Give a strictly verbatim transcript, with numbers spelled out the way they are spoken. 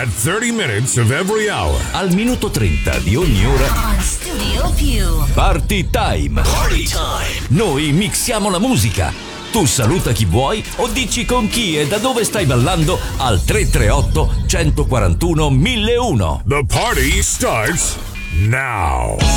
At thirty minutes of every hour. Al minuto trenta di ogni ora. On Studio Più. Party Time. Party Time. Noi mixiamo la musica. Tu saluta chi vuoi o dici con chi e da dove stai ballando al tre tre otto, uno quattro uno, mille uno. The party starts now.